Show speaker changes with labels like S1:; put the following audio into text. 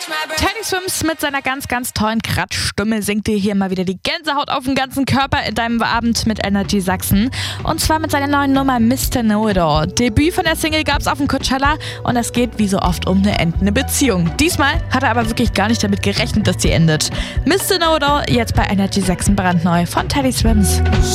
S1: Teddy Swims mit seiner ganz, ganz tollen Kratzstimme singt dir hier mal wieder die Gänsehaut auf den ganzen Körper in deinem Abend mit Energy Sachsen. Und zwar mit seiner neuen Nummer Mr. Know-It-All. Debüt von der Single gab's auf dem Coachella und es geht wie so oft um eine endende Beziehung. Diesmal hat er aber wirklich gar nicht damit gerechnet, dass sie endet. Mr. Know-It-All jetzt bei Energy Sachsen brandneu von Teddy Swims.